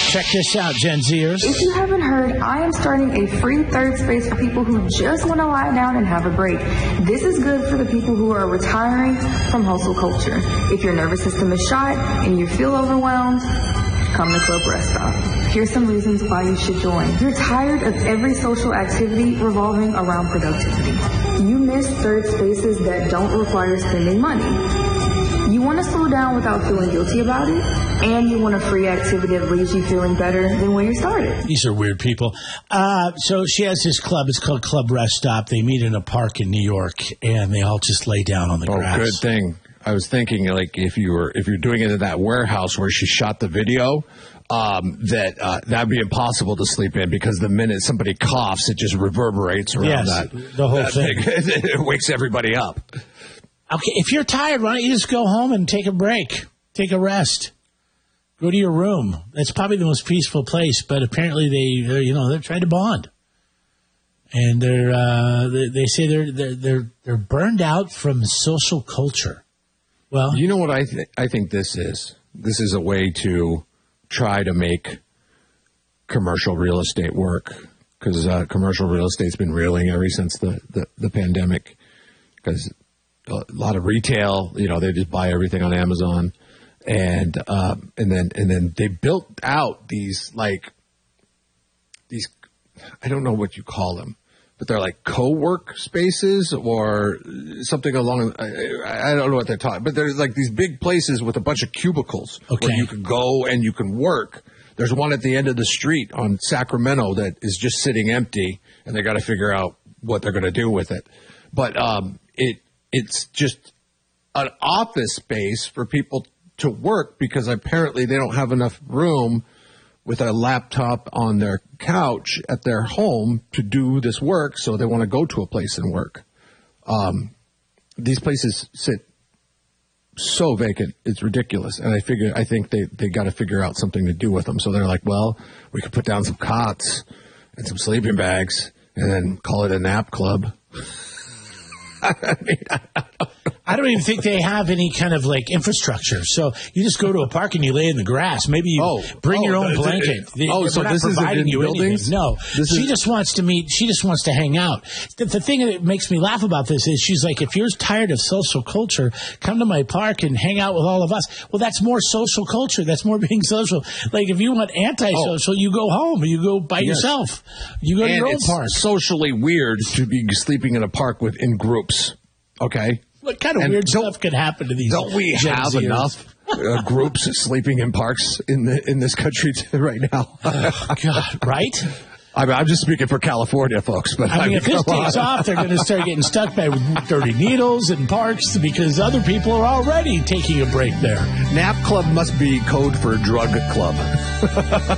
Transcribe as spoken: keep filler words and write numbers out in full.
Check this out, Gen Zers. If you haven't heard, I am starting a free third space for people who just want to lie down and have a break. This is good for the people who are retiring from hustle culture. If your nervous system is shot and you feel overwhelmed, come to Club Rest Stop. Here's some reasons why you should join. You're tired of every social activity revolving around productivity. You miss third spaces that don't require spending money. You want to slow down without feeling guilty about it, and you want a free activity that leaves you feeling better than when you started. These are weird people. Uh, so she has this club. It's called Club Rest Stop. They meet in a park in New York, and they all just lay down on the oh, grass. Oh, good thing. I was thinking, like, if you were if you're doing it in that warehouse where she shot the video, um, that uh, that'd be impossible to sleep in because the minute somebody coughs, it just reverberates around yes, that. the whole that thing. thing. It wakes everybody up. Okay, if you're tired, why don't you just go home and take a break? Take a rest. Go to your room. That's probably the most peaceful place, but apparently they, uh, you know, they're trying to bond. And they're, uh, they, they say they're, they're, they're, they're burned out from social culture. Well, you know what I, th- I think this is? This is a way to try to make commercial real estate work because uh, commercial real estate's been reeling ever since the, the, the pandemic because a lot of retail, you know, they just buy everything on Amazon, and um, and then and then they built out these like these I don't know what you call them, but they're like co-work spaces or something along. I, I don't know what they're talking, but there's like these big places with a bunch of cubicles okay. where you can go and you can work. There's one at the end of the street on Sacramento that is just sitting empty, and they got to figure out what they're going to do with it. But um, it. It's just an office space for people to work because apparently they don't have enough room with a laptop on their couch at their home to do this work, so they want to go to a place and work. Um, these places sit so vacant, it's ridiculous. And I figure, I think they, they got to figure out something to do with them. So they're like, well, we could put down some cots and some sleeping bags and then call it a nap club. I mean, I don't I don't even think they have any kind of like infrastructure. So you just go to a park and you lay in the grass. Maybe you oh, bring oh, your own the, blanket. The, oh, They're so not this is in you buildings? Anything. No, this she is... just wants to meet. She just wants to hang out. The, the thing that makes me laugh about this is she's like, if you're tired of social culture, come to my park and hang out with all of us. Well, that's more social culture. That's more being social. Like if you want antisocial, oh. you go home. You go by yes. yourself. You go and to your own it's park. Socially weird to be sleeping in a park with in groups. Okay. What kind of and weird stuff could happen to these? Don't we Gen have Zers? enough uh, groups sleeping in parks in the in this country right now? Oh, God, right? I mean, I'm just speaking for California, folks. But I mean, I mean if this on. takes off, they're going to start getting stuck by dirty needles in parks because other people are already taking a break there. Nap club must be code for drug club.